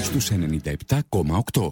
στους 97,8.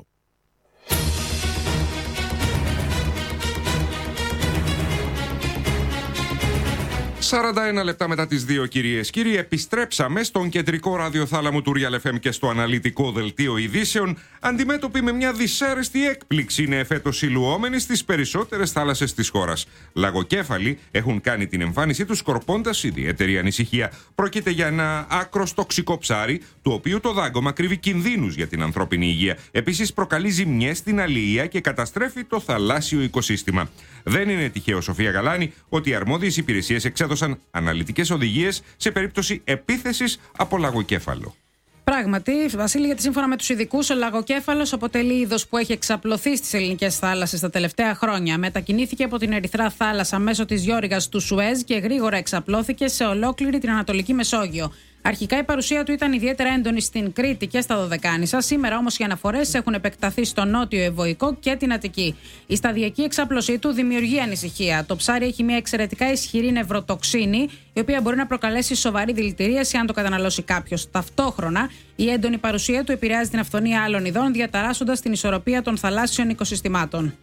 41 λεπτά μετά τις 2, κυρίες και κύριοι, επιστρέψαμε στον κεντρικό ραδιοθάλαμο του Real FM και στο αναλυτικό δελτίο ειδήσεων, αντιμέτωποι με μια δυσάρεστη έκπληξη νεεφέτος υλουόμενη στις περισσότερες θάλασσες της χώρας. Λαγοκέφαλοι έχουν κάνει την εμφάνισή τους, σκορπώντας ιδιαίτερη ανησυχία. Πρόκειται για ένα άκρος τοξικό ψάρι, του οποίου το δάγκωμα κρύβει κινδύνους για την ανθρώπινη υγεία. Επίσης, προκαλεί ζημιές στην αλληλεία και καταστρέφει το θαλάσσιο οικοσύστημα. Δεν είναι τυχαίο, Σοφία Γαλάνη, ότι οι αρμόδιες υπηρεσίες εξέδωσαν αναλυτικές οδηγίες σε περίπτωση επίθεσης από λαγοκέφαλο. Πράγματι, Βασίλη, γιατί σύμφωνα με τους ειδικούς, ο λαγοκέφαλος αποτελεί είδος που έχει εξαπλωθεί στις ελληνικές θάλασσες τα τελευταία χρόνια. Μετακινήθηκε από την Ερυθρά Θάλασσα μέσω της διόρυγας του Σουέζ και γρήγορα εξαπλώθηκε σε ολόκληρη την Ανατολική Μεσόγειο. Αρχικά η παρουσία του ήταν ιδιαίτερα έντονη στην Κρήτη και στα Δωδεκάνησα. Σήμερα όμως οι αναφορές έχουν επεκταθεί στο νότιο Ευωικό και την Αττική. Η σταδιακή εξάπλωσή του δημιουργεί ανησυχία. Το ψάρι έχει μια εξαιρετικά ισχυρή νευροτοξίνη, η οποία μπορεί να προκαλέσει σοβαρή δηλητηρίαση αν το καταναλώσει κάποιος. Ταυτόχρονα, η έντονη παρουσία του επηρεάζει την αυθονία άλλων ειδών, διαταράσσοντας την ισορροπία των θαλάσσιων οικοσυστημάτων.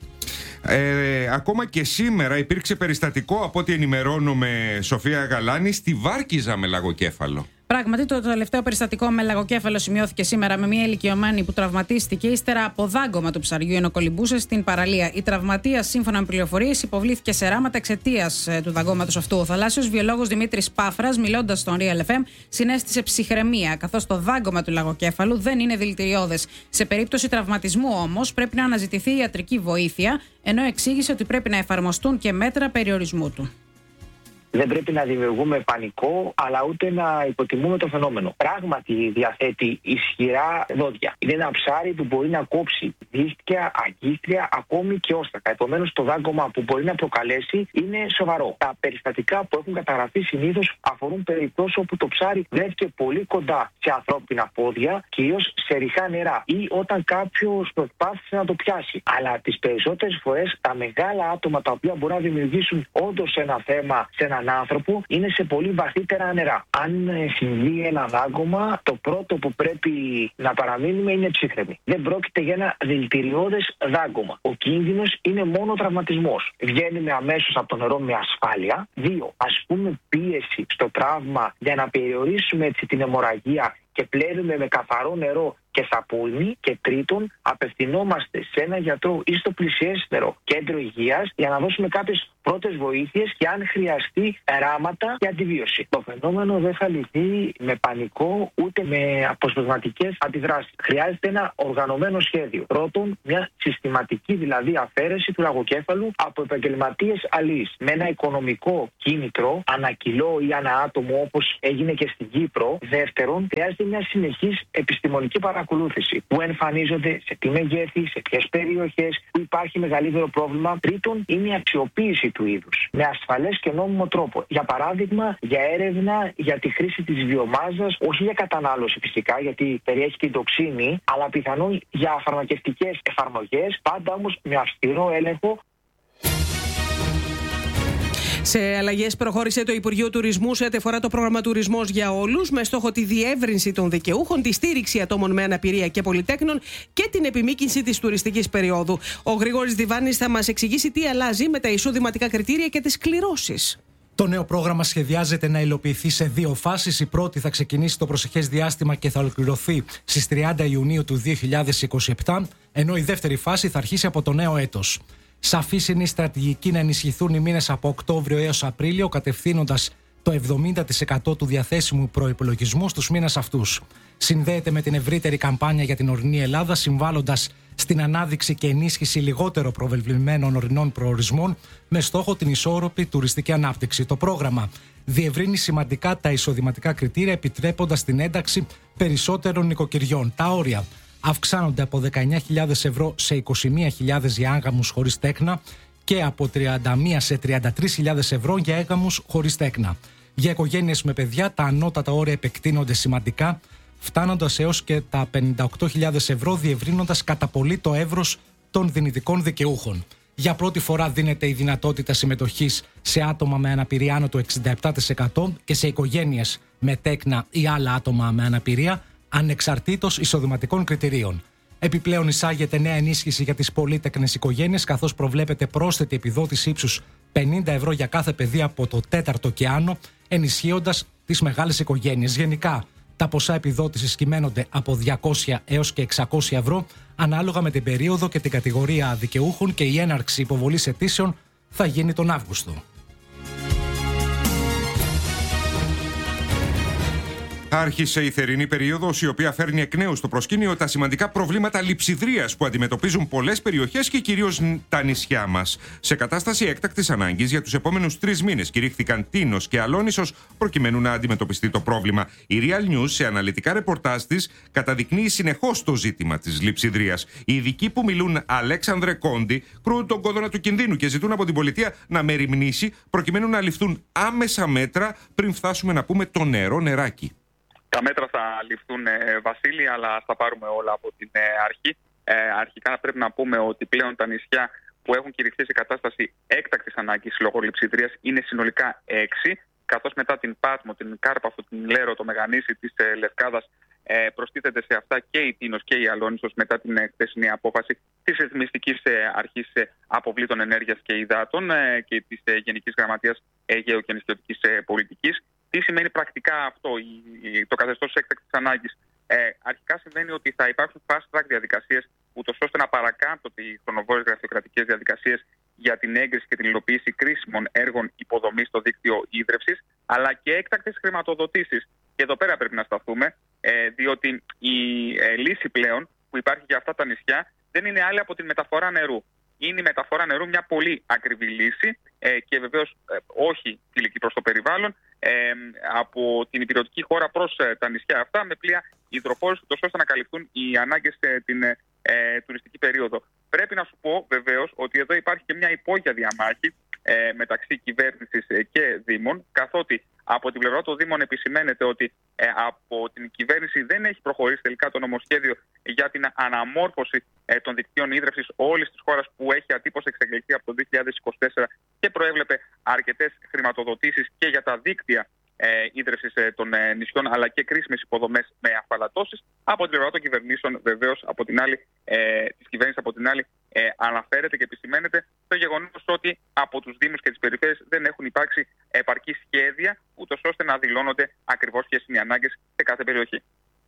Ακόμα και σήμερα υπήρξε περιστατικό, από ό,τι ενημερώνουμε, Σοφία Γαλάνη, στη Βάρκιζα με λαγοκέφαλο. Πράγματι, το τελευταίο περιστατικό με λαγοκέφαλο σημειώθηκε σήμερα με μια ηλικιωμένη που τραυματίστηκε ύστερα από δάγκωμα του ψαριού ενώ κολυμπούσε στην παραλία. Η τραυματία, σύμφωνα με πληροφορίες, υποβλήθηκε σε ράματα εξαιτίας του δαγκώματος αυτού. Ο θαλάσσιος βιολόγος Δημήτρης Πάφρας, μιλώντας στον Real FM, συνέστησε ψυχραιμία, καθώς το δάγκωμα του λαγοκέφαλου δεν είναι δηλητηριώδες. Σε περίπτωση τραυματισμού όμως πρέπει να αναζητηθεί ιατρική βοήθεια, ενώ εξήγησε ότι πρέπει να εφαρμοστούν και μέτρα περιορισμού του. Δεν πρέπει να δημιουργούμε πανικό, αλλά ούτε να υποτιμούμε το φαινόμενο. Πράγματι διαθέτει ισχυρά δόντια. Είναι ένα ψάρι που μπορεί να κόψει δίχτυα, αγκίστρια, ακόμη και όστρακα. Επομένως, το δάγκωμα που μπορεί να προκαλέσει είναι σοβαρό. Τα περιστατικά που έχουν καταγραφεί συνήθως αφορούν περιπτώσεις όπου το ψάρι βρέθηκε πολύ κοντά σε ανθρώπινα πόδια, κυρίως σε ρηχά νερά, ή όταν κάποιος προσπάθησε να το πιάσει. Αλλά τις περισσότερες φορές τα μεγάλα άτομα τα οποία μπορεί να δημιουργήσουν όντως ένα θέμα σε έναν άνθρωπο είναι σε πολύ βαθύτερα νερά. Αν συμβεί ένα δάγκωμα, το πρώτο που πρέπει να παραμείνουμε είναι ψύχρεμοι. Δεν πρόκειται για ένα δηλητηριώδες δάγκωμα. Ο κίνδυνος είναι μόνο ο τραυματισμός. Βγαίνουμε αμέσως από το νερό με ασφάλεια. 2. Ασκούμε πίεση στο τραύμα για να περιορίσουμε έτσι την αιμορραγία και πλένουμε με καθαρό νερό και σαπούνι. Και 3. Απευθυνόμαστε σε ένα γιατρό ή στο πλησιέστερο κέντρο υγείας για να δώσουμε κάποιες πρώτες βοήθειες και αν χρειαστεί ράματα για αντιβίωση. Το φαινόμενο δεν θα λυθεί με πανικό ούτε με αποσπασματικές αντιδράσεις. Χρειάζεται ένα οργανωμένο σχέδιο. Πρώτον, μια συστηματική δηλαδή αφαίρεση του λαγοκέφαλου από επαγγελματίες αλείς με ένα οικονομικό κίνητρο ανά κιλό ή ανά άτομο, όπως έγινε και στην Κύπρο. Δεύτερον, χρειάζεται μια συνεχής επιστημονική παρακολούθηση που εμφανίζονται σε τι μεγέθη, σε ποιες περιοχές που υπάρχει μεγαλύτερο πρόβλημα. Τρίτον, είναι η αξιοποίηση του είδους με ασφαλές και νόμιμο τρόπο. Για παράδειγμα, για έρευνα για τη χρήση της βιομάζας, όχι για κατανάλωση φυσικά, γιατί περιέχει την τοξίνη, αλλά πιθανόν για φαρμακευτικές εφαρμογές, πάντα όμως με αυστηρό έλεγχο. Σε αλλαγές προχώρησε το Υπουργείο Τουρισμού σε ό,τι αφορά το πρόγραμμα Τουρισμός για Όλους, με στόχο τη διεύρυνση των δικαιούχων, τη στήριξη ατόμων με αναπηρία και πολυτέκνων και την επιμήκυνση της τουριστικής περίοδου. Ο Γρηγόρης Διβάνης θα μας εξηγήσει τι αλλάζει με τα εισοδηματικά κριτήρια και τις κληρώσεις. Το νέο πρόγραμμα σχεδιάζεται να υλοποιηθεί σε 2 φάσεις. Η πρώτη θα ξεκινήσει το προσεχές διάστημα και θα ολοκληρωθεί στις 30 Ιουνίου του 2027, ενώ η δεύτερη φάση θα αρχίσει από το νέο έτος. Σαφής είναι η στρατηγική να ενισχυθούν οι μήνες από Οκτώβριο έως Απρίλιο, κατευθύνοντας το 70% του διαθέσιμου προϋπολογισμού στους μήνες αυτούς. Συνδέεται με την ευρύτερη καμπάνια για την ορεινή Ελλάδα, συμβάλλοντας στην ανάδειξη και ενίσχυση λιγότερο προβεβλημένων ορεινών προορισμών με στόχο την ισόρροπη τουριστική ανάπτυξη. Το πρόγραμμα διευρύνει σημαντικά τα εισοδηματικά κριτήρια, επιτρέποντας την ένταξη περισσότερων νοικοκυριών. Τα όρια αυξάνονται από 19.000 ευρώ σε 21.000 για άγαμους χωρίς τέκνα και από 31 σε 33.000 ευρώ για έγαμους χωρίς τέκνα. Για οικογένειες με παιδιά τα ανώτατα όρια επεκτείνονται σημαντικά, φτάνοντας έως και τα 58.000 ευρώ, διευρύνοντας κατά πολύ το εύρος των δυνητικών δικαιούχων. Για πρώτη φορά δίνεται η δυνατότητα συμμετοχής σε άτομα με αναπηρία άνω του 67% και σε οικογένειες με τέκνα ή άλλα άτομα με αναπηρία ανεξαρτήτως εισοδηματικών κριτηρίων. Επιπλέον, εισάγεται νέα ενίσχυση για τις πολύτεκνες οικογένειες, καθώς προβλέπεται πρόσθετη επιδότηση ύψους 50 ευρώ για κάθε παιδί από το 4ο και άνω, ενισχύοντας τις μεγάλες οικογένειες. Γενικά, τα ποσά επιδότησης κυμαίνονται από 200 έως και 600 ευρώ, ανάλογα με την περίοδο και την κατηγορία δικαιούχων, και η έναρξη υποβολής αιτήσεων θα γίνει τον Αύγουστο. Άρχισε η θερινή περίοδος, η οποία φέρνει εκ νέου στο προσκήνιο τα σημαντικά προβλήματα λειψιδρίας που αντιμετωπίζουν πολλές περιοχές και κυρίως τα νησιά μας. Σε κατάσταση έκτακτης ανάγκης για τους επόμενους 3 μήνες κηρύχθηκαν Τίνος και Αλόνισσος προκειμένου να αντιμετωπιστεί το πρόβλημα. Η Real News, σε αναλυτικά ρεπορτάζ της, καταδεικνύει συνεχώς το ζήτημα της λειψιδρίας. Οι ειδικοί που μιλούν, Αλέξανδρε Κόντι, κρούν τον κόδωνα του κινδύνου και ζητούν από την πολιτεία να μεριμνήσει προκειμένου να ληφθούν άμεσα μέτρα πριν φτάσουμε να πούμε το νεράκι. Τα μέτρα θα ληφθούν, Βασίλη, αλλά θα πάρουμε όλα από την αρχή. Αρχικά πρέπει να πούμε ότι πλέον τα νησιά που έχουν κηρυχθεί σε κατάσταση έκτακτης ανάγκης λόγω λειψιδρίας είναι συνολικά 6, καθώς μετά την Πάτμο, την Κάρπαθο, την Λέρο, το Μεγανήσι της Λευκάδας προστίθεται σε αυτά και η Τίνος και η Αλόνισσος μετά την χθεσινή απόφαση της Ρυθμιστικής Αρχής Αποβλήτων Ενέργειας και Υδάτων και της Γενικής Γραμματείας Αιγαίου και Νησιωτικής Πολιτικής. Τι σημαίνει πρακτικά αυτό, το καθεστώς έκτακτης ανάγκης? Αρχικά σημαίνει ότι θα υπάρξουν fast track διαδικασίες, ούτως ώστε να παρακάμπτονται οι χρονοβόρες γραφειοκρατικές διαδικασίες για την έγκριση και την υλοποίηση κρίσιμων έργων υποδομής στο δίκτυο ίδρευσης, αλλά και έκτακτες χρηματοδοτήσεις. Και εδώ πέρα πρέπει να σταθούμε, διότι η λύση πλέον που υπάρχει για αυτά τα νησιά δεν είναι άλλη από την μεταφορά νερού. Είναι η μεταφορά νερού μια πολύ ακριβή λύση και βεβαίως όχι φιλική προς το περιβάλλον, από την υπηρετική χώρα προς τα νησιά αυτά με πλοία υδροφόρους, ώστε να καλυφθούν οι ανάγκες την τουριστική περίοδο. Πρέπει να σου πω βεβαίως ότι εδώ υπάρχει και μια υπόγεια διαμάχη μεταξύ κυβέρνησης και δήμων, καθότι από την πλευρά των δήμων επισημαίνεται ότι από την κυβέρνηση δεν έχει προχωρήσει τελικά το νομοσχέδιο για την αναμόρφωση των δικτύων ίδρευσης όλης της χώρας, που έχει ατύπως εξαγγελθεί από το 2024 και προέβλεπε αρκετές χρηματοδοτήσεις και για τα δίκτυα ίδρευσης των νησιών, αλλά και κρίσιμες υποδομές με αφαλατώσεις. Από την πλευρά των κυβερνήσεων, βεβαίως, από την άλλη, της κυβέρνησης από την άλλη, αναφέρεται και επισημαίνεται το γεγονός ότι από τους δήμους και τις περιφέρειες δεν έχουν υπάρξει επαρκή σχέδια, ούτως ώστε να δηλώνονται ακριβώς ποιες είναι οι ανάγκες σε κάθε περιοχή.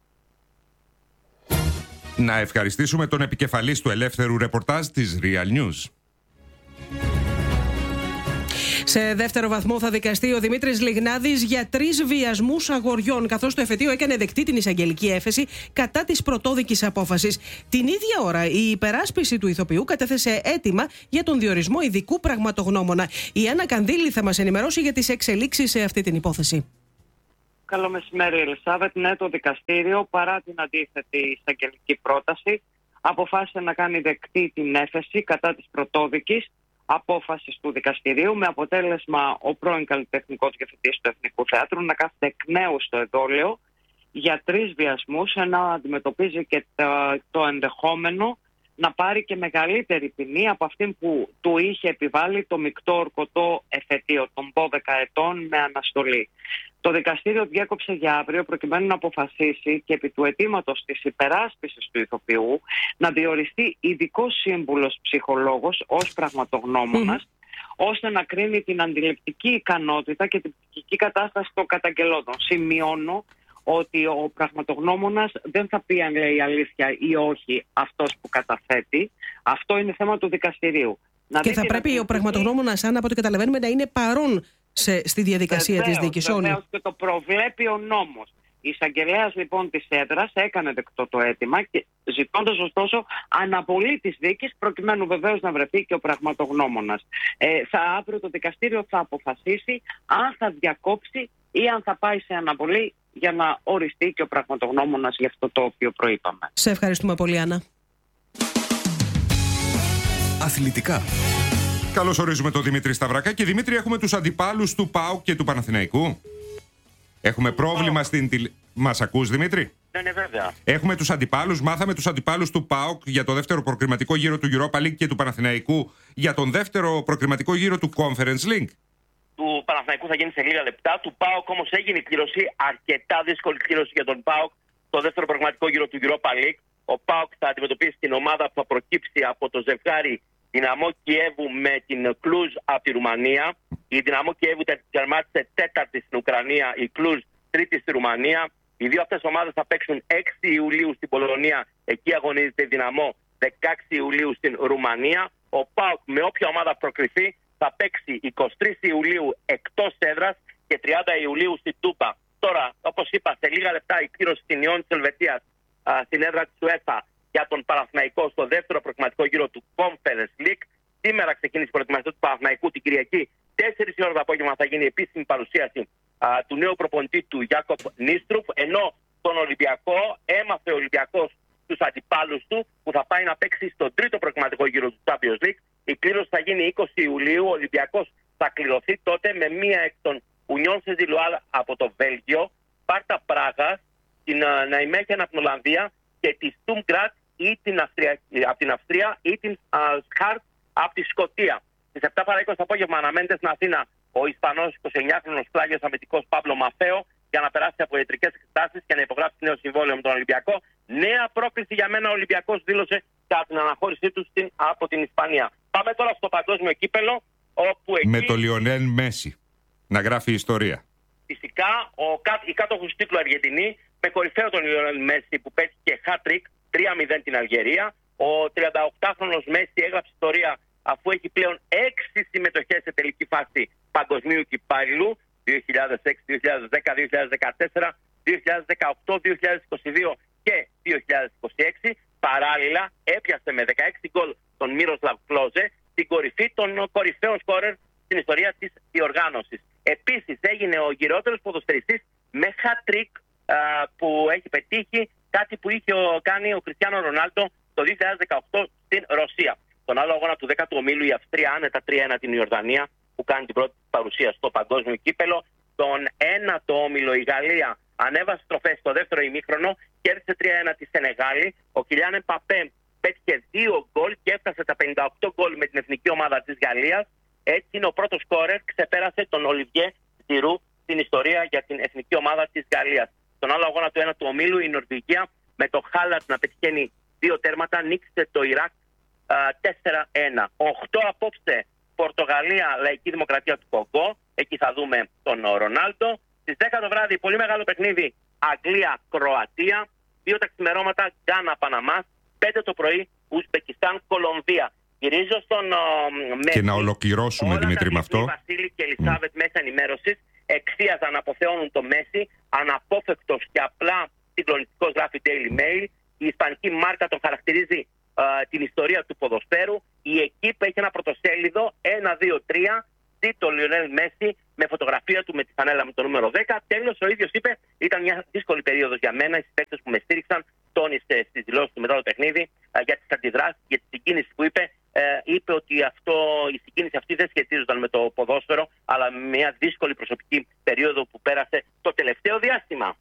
Να ευχαριστήσουμε τον επικεφαλής του ελεύθερου ρεπορτάζ της Real News. Σε δεύτερο βαθμό θα δικαστεί ο Δημήτρης Λιγνάδης για 3 βιασμούς αγοριών, καθώς το εφετείο έκανε δεκτή την εισαγγελική έφεση κατά της πρωτόδικης απόφασης. Την ίδια ώρα, η υπεράσπιση του ηθοποιού κατέθεσε αίτημα για τον διορισμό ειδικού πραγματογνώμονα. Η Άννα Κανδύλη θα μας ενημερώσει για τις εξελίξεις σε αυτή την υπόθεση. Καλό μεσημέρι, Ελισάβετ. Ναι, το δικαστήριο, παρά την αντίθετη εισαγγελική πρόταση, αποφάσισε να κάνει δεκτή την έφεση κατά της πρωτόδικης απόφασης του δικαστηρίου, με αποτέλεσμα ο πρώην καλλιτεχνικός διευθυντής του Εθνικού Θεάτρου να κάθεται εκ νέου στο εδόλιο για 3 βιασμούς, ενώ αντιμετωπίζει και το ενδεχόμενο να πάρει και μεγαλύτερη ποινή από αυτήν που του είχε επιβάλει το μεικτό ορκωτό εφετείο των 12 ετών με αναστολή. Το δικαστήριο διέκοψε για αύριο προκειμένου να αποφασίσει και επί του αιτήματος της υπεράσπισης του ηθοποιού να διοριστεί ειδικός σύμβουλος ψυχολόγος ως πραγματογνώμονας, ώστε να κρίνει την αντιληπτική ικανότητα και την ψυχική κατάσταση των καταγγελόντων. Σημειώνω ότι ο πραγματογνώμονας δεν θα πει αν λέει αλήθεια ή όχι αυτός που καταθέτει. Αυτό είναι θέμα του δικαστηρίου. Και θα πρέπει ο πραγματογνώμονας, αν από ό,τι καταλαβαίνουμε, να είναι παρόν στη διαδικασία της δίκης. Βεβαίως, και το προβλέπει ο νόμος. Η εισαγγελέας λοιπόν της έδρας έκανε δεκτό το αίτημα, και ζητώντας ωστόσο αναβολή της δίκης, προκειμένου βεβαίως να βρεθεί και ο πραγματογνώμονας. Αύριο το δικαστήριο θα αποφασίσει αν θα διακόψει ή αν θα πάει σε αναβολή για να οριστεί και ο πραγματογνώμονας για αυτό το οποίο προείπαμε. Σε ευχαριστούμε πολύ, Άννα. Αθλητικά. Καλώς ορίζουμε τον Δημήτρη Σταυρακά. Και Δημήτρη, έχουμε τους αντιπάλους του ΠΑΟΚ και του Παναθηναϊκού. Έχουμε πρόβλημα στην Μας ακούς, Δημήτρη? Ναι, βέβαια. Έχουμε τους αντιπάλους. Μάθαμε τους αντιπάλους του ΠΑΟΚ για το δεύτερο προκριματικό γύρο του Europa League και του Παναθηναϊκού για τον δεύτερο προκριματικό γύρο του Conference League. Του Παναθηναϊκού θα γίνει σε λίγα λεπτά. Του ΠΑΟΚ όμως έγινε η κλήρωση, αρκετά δύσκολη κλήρωση για τον ΠΑΟΚ. στο δεύτερο πραγματικό γύρο του Europa League. Ο ΠΑΟΚ θα αντιμετωπίσει την ομάδα που θα προκύψει από το ζευγάρι Δυναμό Κιέβου με την Κλουζ από τη Ρουμανία. Η Δυναμό Κιέβου τερμάτισε τέταρτη στην Ουκρανία, η Κλουζ τρίτη στη Ρουμανία. Οι δύο αυτές ομάδες θα παίξουν 6 Ιουλίου στην Πολωνία, εκεί αγωνίζεται η Δυναμό, 16 Ιουλίου στην Ρουμανία. Ο ΠΑΟΚ με όποια ομάδα προκριθεί θα παίξει 23 Ιουλίου εκτός έδρας και 30 Ιουλίου στην Τούμπα. Τώρα, όπως είπα, σε λίγα λεπτά η κύρωση στην Ιόν της Ελβετίας στην έδρα της UEFA για τον Παναθηναϊκό στο δεύτερο προκριματικό γύρο του Conference League. Σήμερα ξεκίνησε η προετοιμασία του Παναθηναϊκού την Κυριακή. 4 η ώρα το απόγευμα θα γίνει η επίσημη παρουσίαση του νέου προπονητή του Γιάκοπ Νίστρουφ. Ενώ τον Ολυμπιακό έμαθε ο Ολυμπιακός τους αντιπάλους του που θα πάει να παίξει στον τρίτο προκριματικό γύρο του Champions League. Η κλήρωση θα γίνει 20 Ιουλίου. Ο Ολυμπιακός θα κληρωθεί τότε με μία εκ των Ουνιόν Σεζιλουάλ από το Βέλγιο, Σπάρτα Πράγας, την Ναϊμέχεν από την Ολλανδία και τη Στουμγκράτ από την Αυστρία ή την Σχάρτ από τη Σκωτία. Στις 7 παρά 20 το απόγευμα αναμένεται στην Αθήνα ο Ισπανός 29χρονος πλάγιος αμυντικός Παύλο Μαφέο για να περάσει από ιατρικές εξετάσεις και να υπογράψει νέο συμβόλαιο με τον Ολυμπιακό. Νέα πρόκληση για μένα ο Ολυμπιακός δήλωσε κατά την αναχώρησή του από την Ισπανία. Πάμε τώρα στο παγκόσμιο κύπελο, όπου εκεί... Με το Λιονέλ Μέση να γράφει ιστορία. Φυσικά η κάτοχος τίτλου Αργεντινή, με κορυφαίο τον Λιονέλ Μέση που πέτυχε hat-trick 3-0 την Αλγερία. Ο 38χρονος Μέση έγραψε ιστορία αφού έχει πλέον 6 συμμετοχές σε τελική φάση παγκοσμίου κυπέλλου 2006, 2010, 2014, 2018, 2022 και 2026. Παράλληλα έπιασε με 16 γκολ τον Μίροσλαβ Κλόζε την κορυφή των κορυφαίων σκόρερ στην ιστορία της διοργάνωσης. Επίσης έγινε ο γυρότερος ποδοσφαιριστής με hat-trick που έχει πετύχει, κάτι που είχε κάνει ο Κριστιάνο Ρονάλντο το 2018 στην Ρωσία. Τον άλλο αγώνα του 10ου ομίλου η Αυστρία άνετα 3-1 την Ιορδανία που κάνει την πρώτη παρουσία στο παγκόσμιο κύπελο. Τον 1ο όμιλο η Γαλλία ανέβασε στροφές στο δεύτερο ημίχρονο, κέρδισε 3-1 τη Σενεγάλη. Ο Κιλιάν Εμπαπέ πέτυχε 2 γκολ και έφτασε τα 58 γκολ με την εθνική ομάδα της Γαλλίας. Έτσι είναι ο πρώτος σκόρερ, ξεπέρασε τον Ολιβιέ Ζιρού στην ιστορία για την εθνική ομάδα της Γαλλίας. Στον άλλο αγώνα του 1ου ομίλου η Νορβηγία με το Χάλαντ να πετυχαίνει 2 τέρματα νίκησε το Ιράκ 4-1. 8 απόψε Πορτογαλία, Λαϊκή Δημοκρατία του Κονγκό. Εκεί θα δούμε τον Ρονάλντο. Στις 10 το βράδυ, πολύ μεγάλο παιχνίδι, Αγγλία-Κροατία. 2 τα ξημερώματα, Γκάνα-Παναμάς. 5 το πρωί, Ουσμπεκιστάν-Κολομβία. Γυρίζω στον Μέση. Και να ολοκληρώσουμε, Δημήτρη, με αυτό. Βασίλη και Ελισάβετ μέσα ενημέρωσης εξίαζαν να αποθεώνουν το Μέση, αναπόφευκτος και απλά συγκλονιστικός, γράφει Daily Mail. Η ισπανική μάρκα τον χαρακτηρίζει την ιστορία του ποδοσφαίρου. Η Εκίπ έχει ένα πρωτοσέλιδο 1-2-3. Το Λιονέλ Μέση με φωτογραφία του με τη φανέλα με το νούμερο 10. Τέλος, ο ίδιος είπε: ήταν μια δύσκολη περίοδος για μένα. Οι παίκτες που με στήριξαν, τόνισε στις δηλώσεις του μετά το παιχνίδι για τις αντιδράσεις, για τη συγκίνηση που είπε. Είπε ότι η συγκίνηση αυτή δεν σχετίζονταν με το ποδόσφαιρο, αλλά με μια δύσκολη προσωπική περίοδο που πέρασε το τελευταίο διάστημα.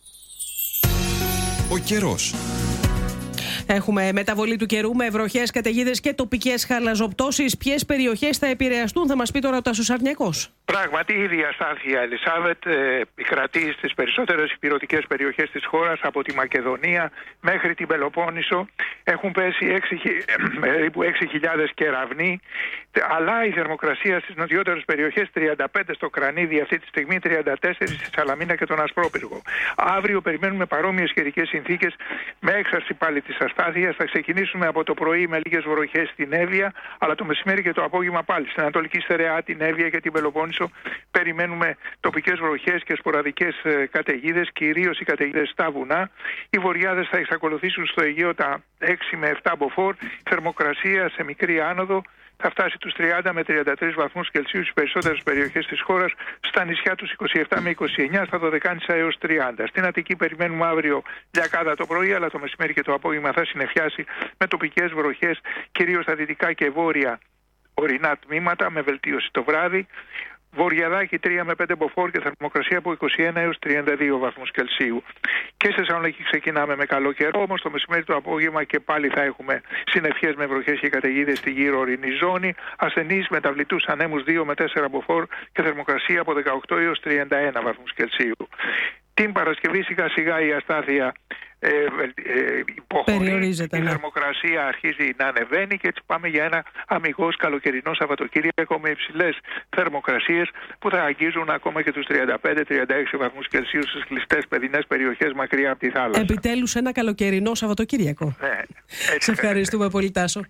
Ο καιρός. Έχουμε μεταβολή του καιρού με βροχές, καταιγίδες και τοπικές χαλαζοπτώσεις. Ποιες περιοχές θα επηρεαστούν, θα μας πει τώρα ο Τάσος Αρνιακός. Πράγματι, η ίδια αστάθεια, Ελισάβετ, επικρατεί στις περισσότερες ηπειρωτικές περιοχές της χώρας, από τη Μακεδονία μέχρι την Πελοπόννησο. Έχουν πέσει περίπου 6.000 κεραυνοί, αλλά η θερμοκρασία στις νοτιότερες περιοχές 35 στο Κρανίδι αυτή τη στιγμή, 34 στη Σαλαμίνα και τον Ασπρόπυργο. Αύριο περιμένουμε παρόμοιες καιρικές συνθήκες με έξαρση πάλι της αστάθειας. Θα ξεκινήσουμε από το πρωί με λίγες βροχές στην Εύβοια, αλλά το μεσημέρι και το απόγευμα πάλι στην Ανατολική Στερεά, την Εύβοια και την Πελοπόννησο. Περιμένουμε τοπικές βροχές και σποραδικές καταιγίδες, κυρίως οι καταιγίδες στα βουνά. Οι βοριάδες θα εξακολουθήσουν στο Αιγαίο τα 6 με 7 μποφόρ. Θερμοκρασία σε μικρή άνοδο θα φτάσει τους 30 με 33 βαθμούς Κελσίου στις περισσότερες περιοχές της χώρας. Στα νησιά τους 27 με 29, στα Δωδεκάνησα έως 30. Στην Αττική περιμένουμε αύριο λιακάδα το πρωί, αλλά το μεσημέρι και το απόγευμα θα συννεφιάσει με τοπικές βροχές, κυρίως στα δυτικά και βόρεια ορεινά τμήματα, με βελτίωση το βράδυ. Βορειαδάκι 3 με 5 μποφόρ και θερμοκρασία από 21 έως 32 βαθμούς Κελσίου. Και σε Θεσσαλονίκη ξεκινάμε με καλό καιρό, όμως το μεσημέρι το απόγευμα και πάλι θα έχουμε συννεφιές με βροχές και καταιγίδες στη γύρω ορεινή ζώνη. Ασθενείς με ταυλιτούς ανέμους 2 με 4 μποφόρ και θερμοκρασία από 18 έως 31 βαθμούς Κελσίου. Την Παρασκευή σιγά σιγά η αστάθεια υποχωρεί, η θερμοκρασία αρχίζει να ανεβαίνει και έτσι πάμε για ένα αμιγώς καλοκαιρινό Σαββατοκύριακο με υψηλές θερμοκρασίες που θα αγγίζουν ακόμα και τους 35-36 βαθμούς Κελσίου στις κλειστές παιδινές περιοχές μακριά από τη θάλασσα. Επιτέλους ένα καλοκαιρινό Σαββατοκύριακο. Ναι, σε ευχαριστούμε πολύ, Τάσο.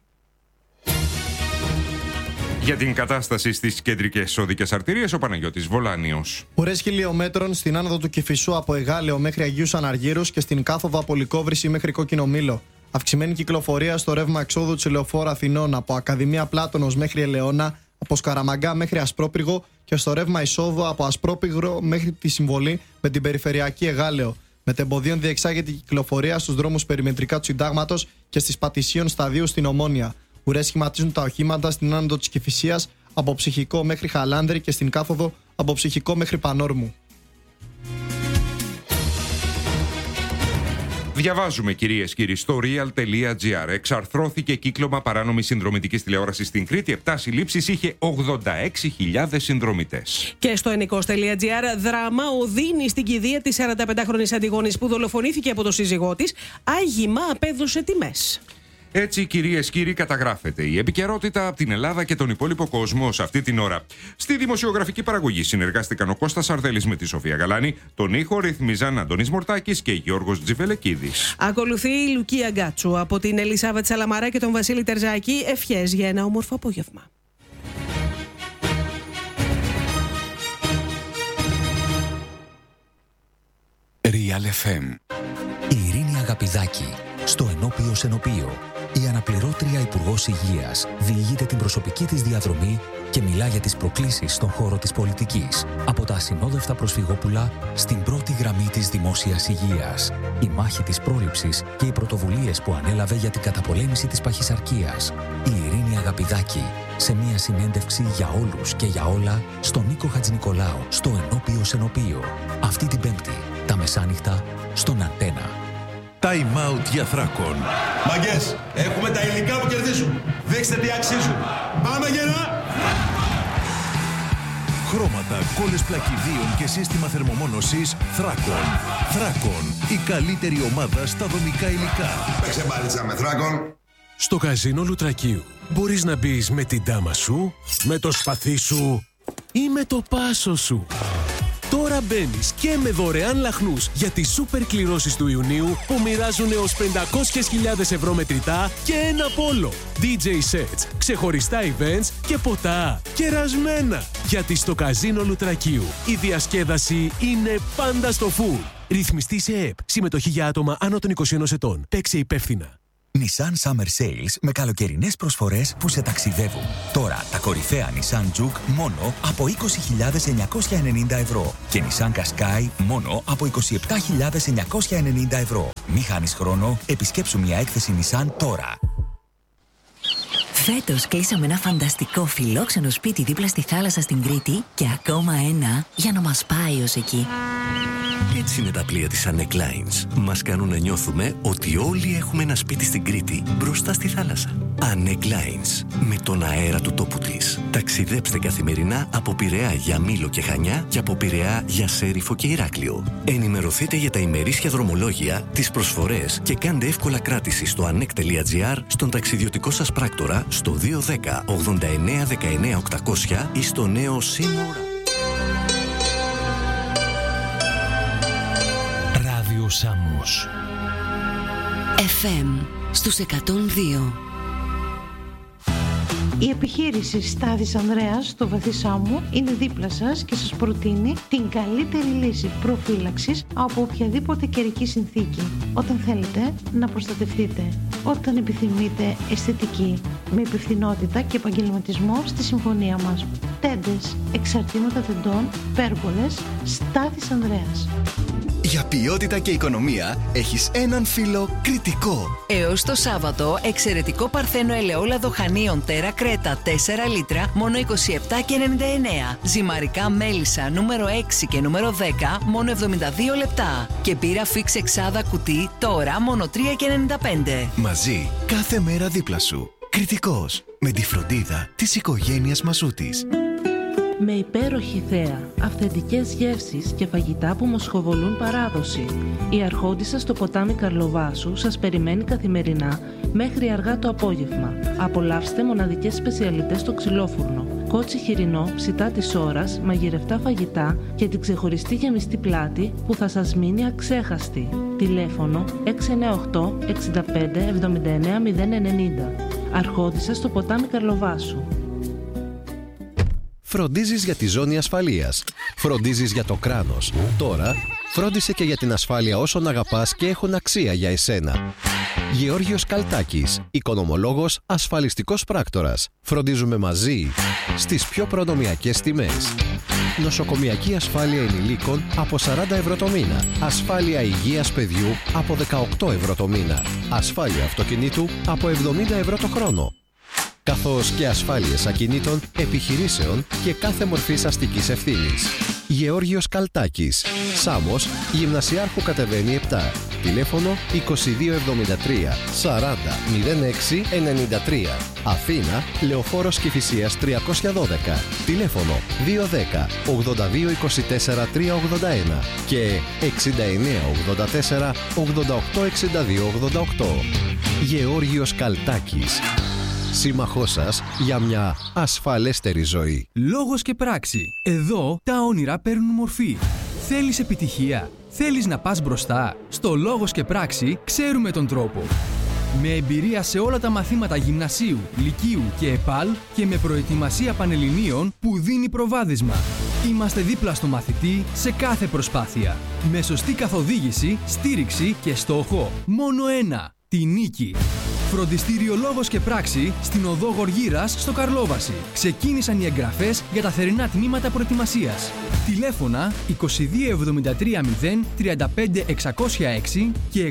Για την κατάσταση στις κεντρικές οδικές αρτηρίες, ο Παναγιώτης Βολάνιος. Ουρές χιλιομέτρων στην άνοδο του Κηφισού από Εγάλεο μέχρι Αγίους Αναργύρους και στην κάθοδο από Λυκόβρηση μέχρι Κόκκινο Μήλο. Αυξημένη κυκλοφορία στο ρεύμα εξόδου της Ελεοφόρου Αθηνών από Ακαδημία Πλάτωνος μέχρι Ελαιώνα, από Σκαραμαγκά μέχρι Ασπρόπυργο και στο ρεύμα εισόδου από Ασπρόπυργο μέχρι τη Συμβολή με την περιφερειακή Εγάλεο. Μετεμποδίων διεξάγεται η κυκλοφορία στους δρόμους περιμετρικά του Συντάγματος και στις Πατησίων Σταδίου στην Ομόνια. Ουρές σχηματίζουν τα οχήματα στην άνοδο της Κηφισίας από Ψυχικό μέχρι Χαλάνδρη και στην κάθοδο από Ψυχικό μέχρι Πανόρμου. Διαβάζουμε, κυρίες και κύριοι, στο real.gr. Εξαρθρώθηκε κύκλωμα παράνομης συνδρομητικής τηλεόρασης στην Κρήτη. 7 συλλήψεις, είχε 86.000 συνδρομητές. Και στο ενικός.gr, δράμα οδύνη στην κηδεία της 45χρονης Αντιγόνης που δολοφονήθηκε από το σύζυγό της. Άγιμα απέδωσε τιμές. Έτσι, κυρίες και κύριοι, καταγράφεται η επικαιρότητα από την Ελλάδα και τον υπόλοιπο κόσμο σε αυτή την ώρα. Στη δημοσιογραφική παραγωγή συνεργάστηκαν ο Κώστας Αρδέλης με τη Σοφία Γαλάνη, τον ήχο ρυθμίζαν Αντώνης Μορτάκης και Γιώργος Τζιβελεκίδης. Ακολουθεί η Λουκία Γκάτσου από την Ελισάβετ Σαλαμαρά και τον Βασίλη Τερζάκη. Ευχές για ένα όμορφο απόγευμα. Real FM. Η Ειρήνη Αγαπηδάκη στο Ενώπιο Σενοπείο. Η αναπληρώτρια Υπουργός Υγείας διηγείται την προσωπική της διαδρομή και μιλά για τις προκλήσεις στον χώρο της πολιτικής. Από τα ασυνόδευτα προσφυγόπουλα στην πρώτη γραμμή της δημόσιας υγείας. Η μάχη της πρόληψης και οι πρωτοβουλίες που ανέλαβε για την καταπολέμηση της παχυσαρκίας. Η Ειρήνη Αγαπηδάκη σε μια συνέντευξη για όλους και για όλα στον Νίκο Χατζηνικολάου στο Ενώπιο Σενοπείο. Αυτή την Πέμπτη, τα μεσάνυχτα, στον Αντένα. Time out για Θράκον. Μαγκές, έχουμε τα υλικά που κερδίζουν. Δείξτε τι αξίζουν. Πάμε γερά! Χρώματα, κόλλες πλακιδίων και σύστημα θερμομόνωσης Θράκον. Θράκον, η καλύτερη ομάδα στα δομικά υλικά. Παίξε μπάλιτσα με Θράκον. Στο καζίνο Λουτρακίου μπορείς να μπεις με την τάμα σου, με το σπαθί σου ή με το πάσο σου. Τώρα μπαίνεις και με δωρεάν λαχνούς για τις σούπερ κληρώσεις του Ιουνίου που μοιράζουν έως 500.000 ευρώ μετρητά και ένα πόλο. DJ sets, ξεχωριστά events και ποτά κερασμένα. Γιατί στο καζίνο Λουτρακίου η διασκέδαση είναι πάντα στο full. Ρυθμιστή σε ΕΠ. Συμμετοχή για άτομα άνω των 21 ετών. Παίξε υπεύθυνα. Nissan Summer Sales με καλοκαιρινές προσφορές που σε ταξιδεύουν. Τώρα τα κορυφαία Nissan Juke μόνο από 20.990 ευρώ και Nissan Qashqai μόνο από 27.990 ευρώ. Μη χάνεις χρόνο, επισκέψου μια έκθεση Nissan τώρα. Φέτος κλείσαμε ένα φανταστικό φιλόξενο σπίτι δίπλα στη θάλασσα στην Κρήτη και ακόμα ένα για να μας πάει ως εκεί. Έτσι είναι τα πλοία της Annec Lines. Μας κάνουν να νιώθουμε ότι όλοι έχουμε ένα σπίτι στην Κρήτη, μπροστά στη θάλασσα. Annec Lines. Με τον αέρα του τόπου της. Ταξιδέψτε καθημερινά από Πειραιά για Μήλο και Χανιά και από Πειραιά για Σέριφο και Ηράκλειο. Ενημερωθείτε για τα ημερήσια δρομολόγια, τις προσφορές και κάντε εύκολα κράτηση στο annec.gr, στον ταξιδιωτικό σας πράκτορα, στο 210 89 19 800 ή στο νέο Σίγουρα. Σάμος. FM στους 102. Η επιχείρηση Στάδης Ανδρέας στο Βαθύ Σάμου είναι δίπλα σας και σας προτείνει την καλύτερη λύση προφύλαξης από οποιαδήποτε καιρική συνθήκη. Όταν θέλετε να προστατευτείτε, όταν επιθυμείτε αισθητική, με υπευθυνότητα και επαγγελματισμό στη συμφωνία μας. Τέντες, εξαρτήματα τεντών, πέρμπολες, Στάδης Ανδρέας. Για ποιότητα και οικονομία έχεις έναν φίλο Κρητικό. Έως το Σάββατο, εξαιρετικό παρθένο ελαιόλαδο Χανίων Τέρα Κρέτα 4 λίτρα, μόνο 27,99. Ζυμαρικά μέλισσα νούμερο 6 και νούμερο 10, μόνο 72 λεπτά. Και πύρα φίξ εξάδα κουτί, τώρα μόνο 3,95. Μαζί, κάθε μέρα δίπλα σου. Κρητικός, με τη φροντίδα της οικογένειας Μαζούτης. με υπέροχη θέα, αυθεντικές γεύσεις και φαγητά που μοσχοβολούν παράδοση. Η Αρχόντισσα στο ποτάμι Καρλοβάσου σας περιμένει καθημερινά μέχρι αργά το απόγευμα. Απολαύστε μοναδικές σπεσιαλιτές στο ξυλόφουρνο, κότσι χοιρινό, ψητά της ώρας, μαγειρευτά φαγητά και την ξεχωριστή γεμιστή πλάτη που θα σας μείνει αξέχαστη. Τηλέφωνο 698 65 79 090. Αρχόντισσα στο ποτάμι Καρλοβάσου. Φροντίζεις για τη ζώνη ασφαλείας. Φροντίζεις για το κράνος. Τώρα, φρόντισε και για την ασφάλεια όσων αγαπάς και έχουν αξία για εσένα. Γεώργιος Καλτάκης, οικονομολόγος, ασφαλιστικός πράκτορας. Φροντίζουμε μαζί στις πιο προνομιακές τιμές. Νοσοκομιακή ασφάλεια ενηλίκων από 40 ευρώ το μήνα. Ασφάλεια υγείας παιδιού από 18 ευρώ το μήνα. Ασφάλεια αυτοκινήτου από 70 ευρώ το χρόνο. Καθώς και ασφάλειες ακινήτων, επιχειρήσεων και κάθε μορφής αστικής ευθύνης. Γεώργιος Καλτάκης, Σάμος, Γυμνασιάρχου κατεβαίνει 7. Τηλέφωνο 2273 40 06 93. Αθήνα, Λεωφόρος Κηφισίας 312. Τηλέφωνο 210 82 24 381 και 69 84 88 62 88. Γεώργιος Καλτάκης, σύμμαχός σας για μια ασφαλέστερη ζωή. Λόγος και πράξη. Εδώ τα όνειρα παίρνουν μορφή. Θέλεις επιτυχία? Θέλεις να πας μπροστά? Στο Λόγος και πράξη ξέρουμε τον τρόπο. Με εμπειρία σε όλα τα μαθήματα γυμνασίου, λυκείου και ΕΠΑΛ και με προετοιμασία πανελληνίων που δίνει προβάδισμα. Είμαστε δίπλα στο μαθητή σε κάθε προσπάθεια. Με σωστή καθοδήγηση, στήριξη και στόχο μόνο ένα: τη νίκη. Φροντιστήριο Λόγος και πράξη στην οδό Γοργύρας στο Καρλόβαση. Ξεκίνησαν οι εγγραφές για τα θερινά τμήματα προετοιμασίας. Τηλέφωνα 2273 0 35 606 και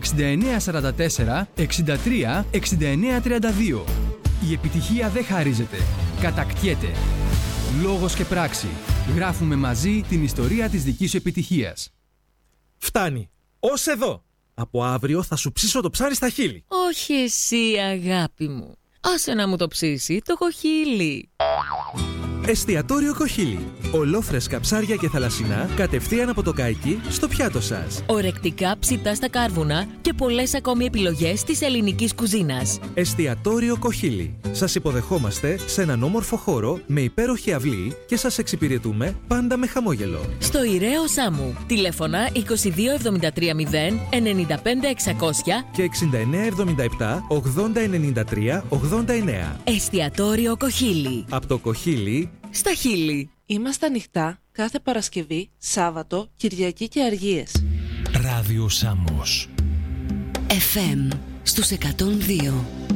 6944 63 69 32. Η επιτυχία δεν χαρίζεται, κατακτιέται. Λόγος και πράξη. Γράφουμε μαζί την ιστορία της δικής σου επιτυχίας. Φτάνει. Ως εδώ. Από αύριο θα σου ψήσω το ψάρι στα χείλη. Όχι εσύ, αγάπη μου. Άσε να μου το ψήσει το κοχύλι. Εστιατόριο Κοχύλι. Ολόφρεσκα ψάρια και θαλασσινά κατευθείαν από το καϊκί στο πιάτο σας. Ορεκτικά ψητά στα κάρβουνα και πολλές ακόμη επιλογές της ελληνικής κουζίνας. Εστιατόριο Κοχύλι. Σας υποδεχόμαστε σε έναν όμορφο χώρο με υπέροχη αυλή και σας εξυπηρετούμε πάντα με χαμόγελο. Στο Ιραίο Σάμου. Τηλέφωνα 2273 0 95 600 και 6977 80 93 89. Εστιατόριο Κοχύλι. Από το Κοχύλι στα χείλη. Είμαστε ανοιχτά κάθε Παρασκευή, Σάββατο, Κυριακή και Αργίες. Ράδιο Σάμος. FM στους 102.